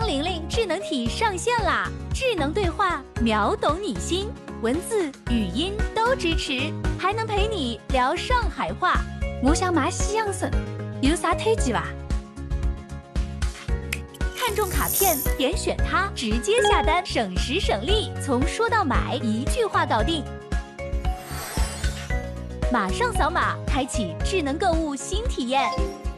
玲玲智能体上线啦！智能对话，秒懂你心，文字、语音都支持，还能陪你聊上海话。我想买西洋参，有啥推荐吧？看中卡片，点选它，直接下单，省时省力，从说到买一句话搞定。马上扫码，开启智能购物新体验。